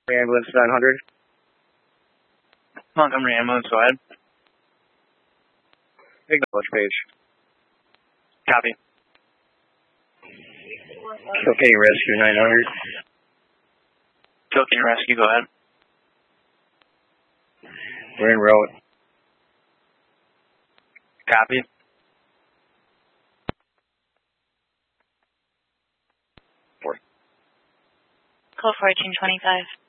Ambulance 900. Montgomery Ambulance, go ahead. Acknowledge page. Copy. Kilkenny Rescue 900. Kilkenny Rescue, go ahead. We're en route. Copy. Call 1425.